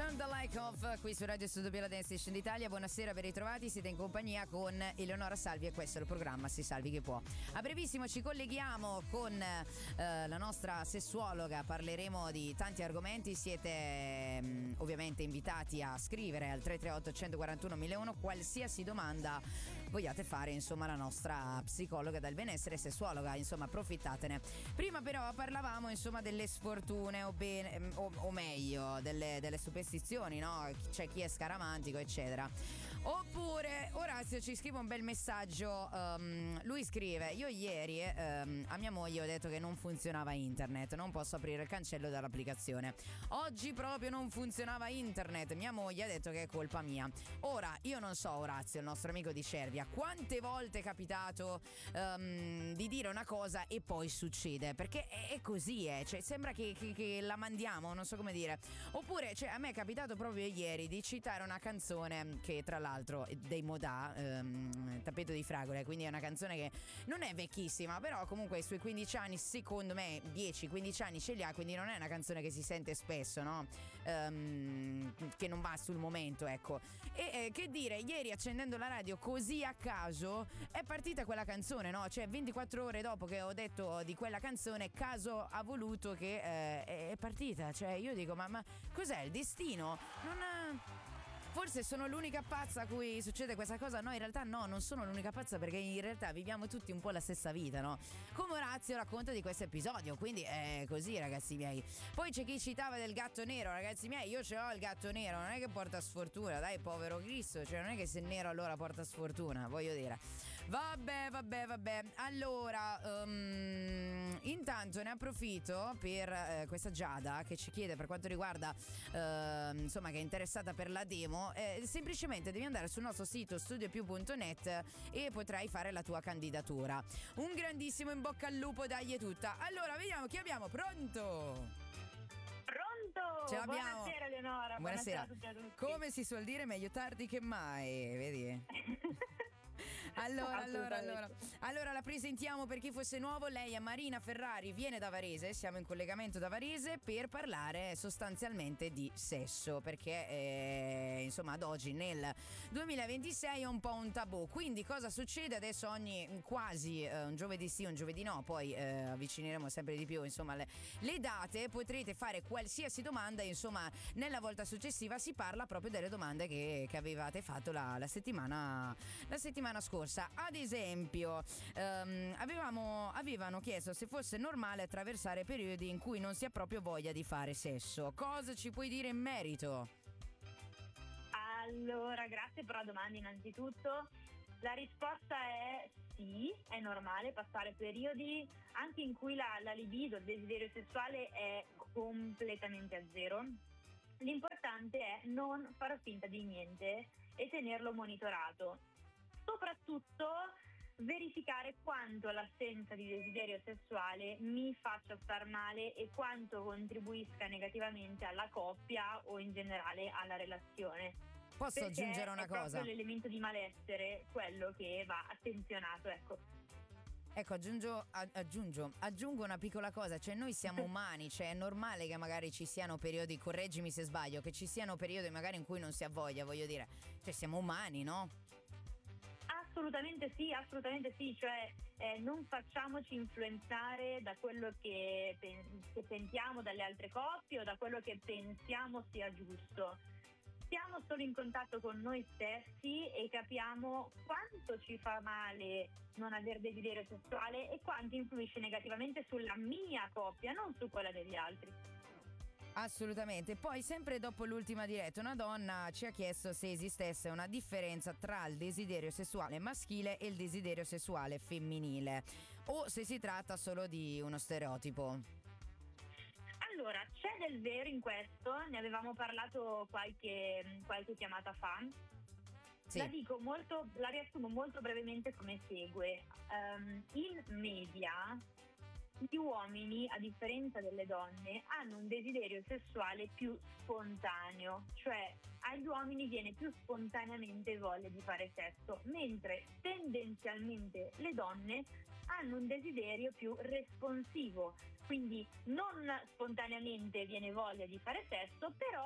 Turn the Light Off qui su Radio Studio Piala Dance Station d'Italia. Buonasera, ben ritrovati, siete in compagnia con Eleonora Salvi e questo è il programma Si Salvi Che Può. A brevissimo ci colleghiamo con la nostra sessuologa, parleremo di tanti argomenti. Siete ovviamente invitati a scrivere al 338 141 1001 qualsiasi domanda vogliate fare, insomma, la nostra psicologa del benessere, sessuologa, insomma, approfittatene. Prima però parlavamo, insomma, delle sfortune o meglio delle superstizioni, no? C'è chi è scaramantico, eccetera. Oppure Orazio ci scrive un bel messaggio. Lui scrive: io ieri a mia moglie ho detto che non funzionava internet, non posso aprire il cancello dall'applicazione. Oggi proprio non funzionava internet, mia moglie ha detto che è colpa mia. Ora io non so, Orazio, il nostro amico di Cervia, quante volte è capitato di dire una cosa e poi succede, perché è così, cioè sembra che la mandiamo, non so come dire. Oppure, cioè, a me è capitato proprio ieri di citare una canzone che tra l'altro è dei Modà, Tappeto di fragole, quindi è una canzone che non è vecchissima, però comunque i suoi 15 anni, secondo me 10-15 anni ce li ha, quindi non è una canzone che si sente spesso, no? Che non va sul momento, ecco. E che dire, ieri accendendo la radio così a caso è partita quella canzone, no? Cioè 24 ore dopo che ho detto di quella canzone, caso ha voluto che è partita. Cioè io dico ma cos'è il destino? Forse sono l'unica pazza a cui succede questa cosa. No, in realtà no, non sono l'unica pazza, perché in realtà viviamo tutti un po' la stessa vita, no? Come Orazio racconta di questo episodio, quindi è così, ragazzi miei. Poi c'è chi citava del gatto nero, ragazzi miei, io ce l'ho il gatto nero, non è che porta sfortuna, dai, povero Cristo, cioè non è che se è nero allora porta sfortuna, voglio dire. Vabbè. Allora, intanto ne approfitto per questa Giada che ci chiede, per quanto riguarda insomma, che è interessata per la demo. Semplicemente devi andare sul nostro sito studiopiù.net e potrai fare la tua candidatura. Un grandissimo in bocca al lupo, dai, è tutta. Allora, vediamo chi abbiamo. Pronto? Ce l'abbiamo. Buonasera Eleonora. Buonasera A tutti. Come si suol dire, meglio tardi che mai, vedi? Allora, la presentiamo per chi fosse nuovo. Lei è Marina Ferrari, viene da Varese, siamo in collegamento da Varese per parlare sostanzialmente di sesso, perché insomma ad oggi nel 2026 è un po' un tabù. Quindi cosa succede adesso? Ogni quasi un giovedì sì, un giovedì no, poi avvicineremo sempre di più, insomma, le date, potrete fare qualsiasi domanda, insomma nella volta successiva si parla proprio delle domande che avevate fatto la settimana scorsa. Ad esempio avevano chiesto se fosse normale attraversare periodi in cui non si ha proprio voglia di fare sesso. Cosa ci puoi dire in merito? Allora, grazie per la domanda innanzitutto. La risposta è sì, è normale passare periodi anche in cui la libido, il desiderio sessuale è completamente a zero. L'importante è non far finta di niente e tenerlo monitorato. Soprattutto verificare quanto l'assenza di desiderio sessuale mi faccia star male e quanto contribuisca negativamente alla coppia o in generale alla relazione. Posso aggiungere una cosa? È proprio l'elemento di malessere quello che va attenzionato, ecco. Ecco, aggiungo una piccola cosa, cioè noi siamo umani, cioè è normale che magari ci siano periodi, correggimi se sbaglio, che ci siano periodi magari in cui non si ha voglia, voglio dire, cioè siamo umani, no? Assolutamente sì, cioè non facciamoci influenzare da quello che sentiamo dalle altre coppie o da quello che pensiamo sia giusto. Siamo solo in contatto con noi stessi e capiamo quanto ci fa male non aver desiderio sessuale e quanto influisce negativamente sulla mia coppia, non su quella degli altri. Assolutamente. Poi sempre dopo l'ultima diretta una donna ci ha chiesto se esistesse una differenza tra il desiderio sessuale maschile e il desiderio sessuale femminile o se si tratta solo di uno stereotipo. Allora, c'è del vero in questo, ne avevamo parlato qualche chiamata fa. Sì. La riassumo molto brevemente come segue. In media gli uomini, a differenza delle donne, hanno un desiderio sessuale più spontaneo, cioè agli uomini viene più spontaneamente voglia di fare sesso, mentre tendenzialmente le donne hanno un desiderio più responsivo, quindi non spontaneamente viene voglia di fare sesso, però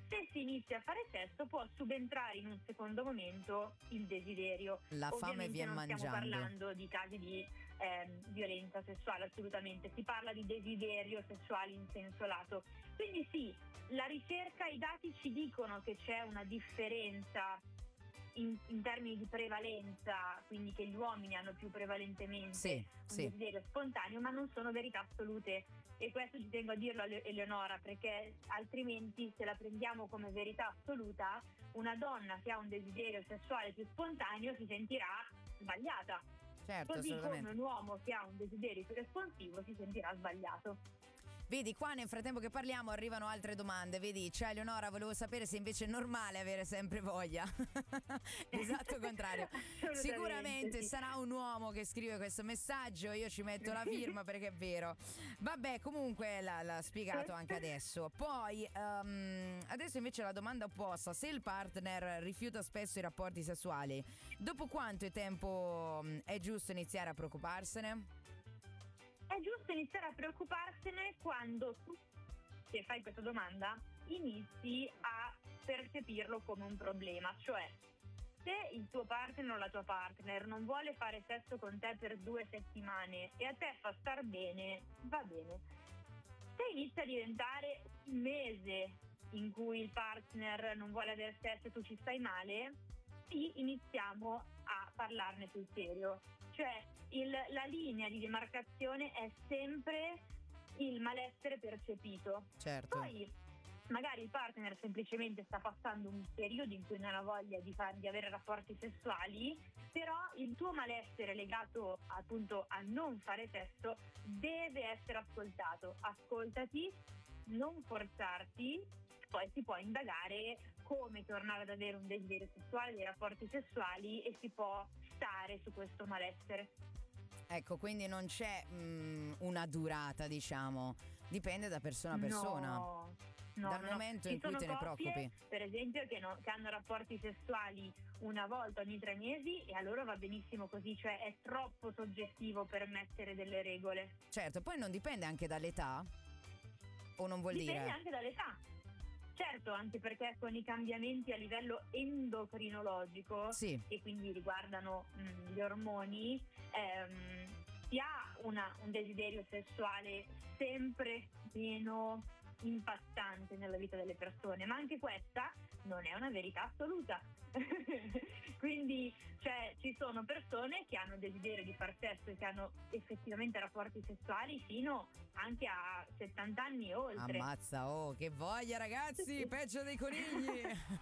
Se si inizia a fare sesso può subentrare in un secondo momento il desiderio. La fame Ovviamente viene non mangiando. stiamo parlando di casi di violenza sessuale, assolutamente, si parla di desiderio sessuale in senso lato. Quindi sì, la ricerca, i dati ci dicono che c'è una differenza in termini di prevalenza, quindi che gli uomini hanno più prevalentemente un desiderio spontaneo, ma non sono verità assolute, e questo ci tengo a dirlo a Eleonora, perché altrimenti, se la prendiamo come verità assoluta, una donna che ha un desiderio sessuale più spontaneo si sentirà sbagliata, così come un uomo che ha un desiderio più responsivo si sentirà sbagliato. Vedi, qua nel frattempo che parliamo arrivano altre domande. Vedi, ciao Eleonora, volevo sapere se invece è normale avere sempre voglia. Esatto contrario. Sicuramente sì. sarà un uomo che scrive questo messaggio, io ci metto la firma perché è vero. Vabbè, comunque l'ha spiegato anche adesso. Poi, adesso invece la domanda opposta: se il partner rifiuta spesso i rapporti sessuali, dopo quanto tempo è giusto iniziare a preoccuparsene? È giusto iniziare a preoccuparsene quando tu, se fai questa domanda, inizi a percepirlo come un problema. Cioè, se il tuo partner o la tua partner non vuole fare sesso con te per 2 settimane e a te fa star bene, va bene. Se inizia a diventare un mese in cui il partner non vuole avere sesso e tu ci stai male, sì, iniziamo a parlarne sul serio. Cioè, la linea di demarcazione è sempre il malessere percepito. Certo. Poi magari il partner semplicemente sta passando un periodo in cui non ha voglia di avere rapporti sessuali, però il tuo malessere legato appunto a non fare sesso deve essere ascoltato. Ascoltati, non forzarti, poi si può indagare come tornare ad avere un desiderio sessuale, dei rapporti sessuali, e si può stare su questo malessere. Ecco, quindi non c'è una durata, diciamo, dipende da persona a persona. No, dal momento in cui te ne preoccupi. Per esempio, che hanno rapporti sessuali una volta ogni 3 mesi, e a loro va benissimo così, cioè è troppo soggettivo per mettere delle regole. Certo, poi non dipende anche dall'età? O non vuol dire? Dipende anche dall'età. Certo, anche perché con i cambiamenti a livello endocrinologico, che quindi riguardano gli ormoni, si ha un desiderio sessuale sempre meno impattante nella vita delle persone, ma anche questa non è una verità assoluta. Quindi ci sono persone che hanno desiderio di far sesso e che hanno effettivamente rapporti sessuali fino anche a 70 anni e oltre. Ammazza, che voglia ragazzi, peggio dei conigli.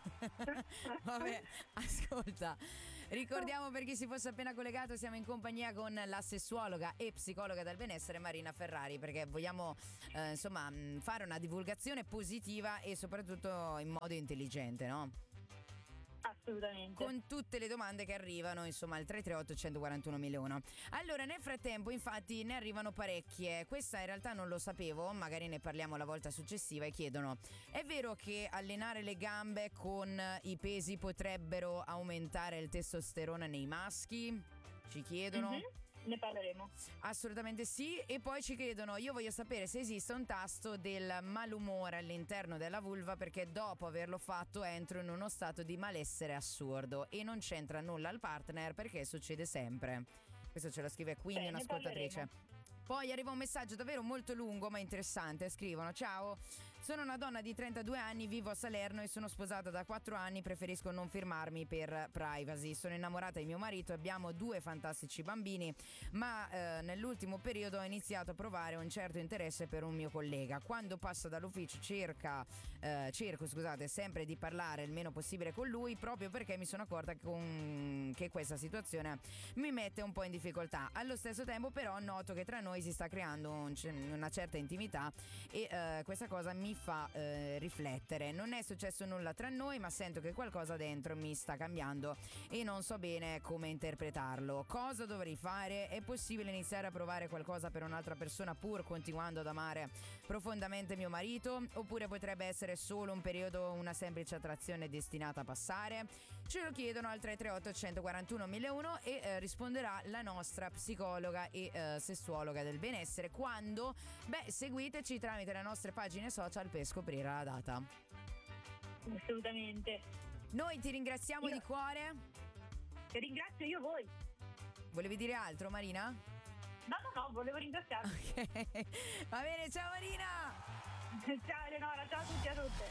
Vabbè, ascolta, ricordiamo, per chi si fosse appena collegato, siamo in compagnia con la sessuologa e psicologa del benessere Marina Ferrari, perché vogliamo fare una divulgazione positiva e soprattutto in modo intelligente, no? Assolutamente. Con tutte le domande che arrivano, al 338 141 1001. Allora, nel frattempo, infatti, ne arrivano parecchie. Questa in realtà non lo sapevo, magari ne parliamo la volta successiva. E chiedono: è vero che allenare le gambe con i pesi potrebbero aumentare il testosterone nei maschi? Ci chiedono. Mm-hmm. Ne parleremo. Assolutamente sì. E poi ci chiedono: io voglio sapere se esiste un tasto del malumore all'interno della vulva, perché dopo averlo fatto entro in uno stato di malessere assurdo e non c'entra nulla al partner, perché succede sempre. Questo ce lo scrive quindi un'ascoltatrice. Poi arriva un messaggio davvero molto lungo ma interessante. Scrivono: ciao, sono una donna di 32 anni, vivo a Salerno e sono sposata da 4 anni, preferisco non firmarmi per privacy. Sono innamorata di mio marito, abbiamo 2 fantastici bambini, ma nell'ultimo periodo ho iniziato a provare un certo interesse per un mio collega. Quando passo dall'ufficio cerco sempre di parlare il meno possibile con lui, proprio perché mi sono accorta che questa situazione mi mette un po' in difficoltà. Allo stesso tempo però noto che tra noi si sta creando una certa intimità e questa cosa mi fa riflettere. Non è successo nulla tra noi, ma sento che qualcosa dentro mi sta cambiando e non so bene come interpretarlo. Cosa dovrei fare? È possibile iniziare a provare qualcosa per un'altra persona pur continuando ad amare profondamente mio marito? Oppure potrebbe essere solo un periodo, una semplice attrazione destinata a passare? Ce lo chiedono al 338 141 1001 e risponderà la nostra psicologa e sessuologa del benessere quando? Seguiteci tramite le nostre pagine social per scoprire la data. Assolutamente. Noi ti ringraziamo di cuore. Ringrazio io voi. Volevi dire altro, Marina? No, volevo ringraziarvi. Ok. Va bene, ciao Marina. Ciao Eleonora, ciao a tutti e a tutte.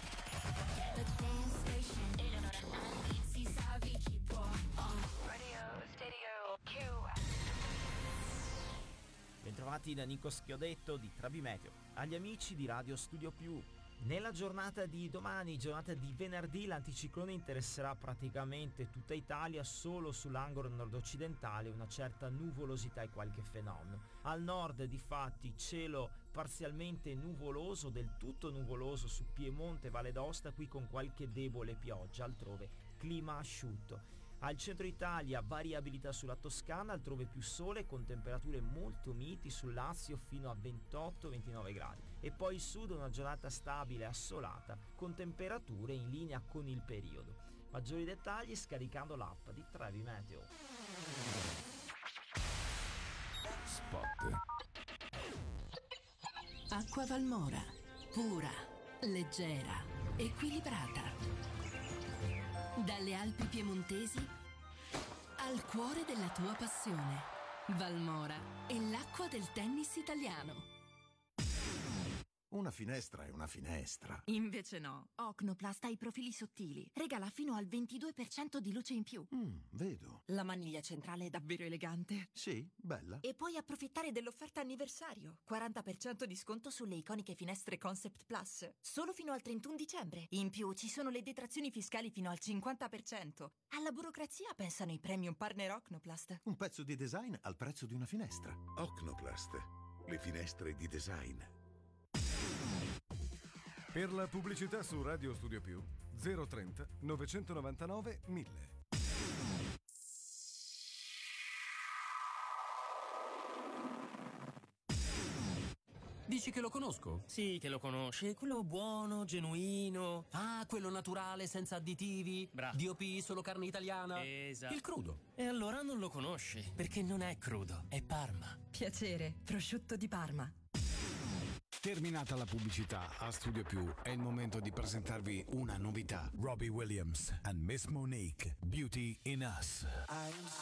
Bentrovati da Nico Schiodetto di Travimeteo, agli amici di Radio Studio Più. Nella giornata di domani, giornata di venerdì, l'anticiclone interesserà praticamente tutta Italia, solo sull'angolo nord-occidentale una certa nuvolosità e qualche fenomeno. Al nord, difatti, cielo parzialmente nuvoloso, del tutto nuvoloso su Piemonte e Valle d'Aosta, qui con qualche debole pioggia, altrove clima asciutto. Al centro Italia variabilità sulla Toscana, altrove più sole con temperature molto miti, sul Lazio fino a 28-29 gradi. E poi il sud una giornata stabile e assolata con temperature in linea con il periodo. Maggiori dettagli scaricando l'app di Travimeteo. Spot. Acqua Valmora, pura, leggera, equilibrata. Dalle Alpi piemontesi al cuore della tua passione. Valmora è l'acqua del tennis italiano. Una finestra è una finestra. Invece no. Ocnoplast ha i profili sottili. Regala fino al 22% di luce in più. Vedo. La maniglia centrale è davvero elegante. Sì, bella. E puoi approfittare dell'offerta anniversario. 40% di sconto sulle iconiche finestre Concept Plus. Solo fino al 31 dicembre. In più ci sono le detrazioni fiscali fino al 50%. Alla burocrazia pensano i premium partner Ocnoplast. Un pezzo di design al prezzo di una finestra. Ocnoplast, le finestre di design. Per la pubblicità su Radio Studio Più 030 999 1000. Dici che lo conosco? Sì, che lo conosci. Quello buono, genuino. Ah, quello naturale, senza additivi. Bravo. DOP, solo carne italiana. Esatto. Il crudo. E allora non lo conosci, perché non è crudo, è Parma. Piacere, prosciutto di Parma. Terminata la pubblicità, a Studio Più è il momento di presentarvi una novità. Robbie Williams and Miss Monique, Beauty in Us.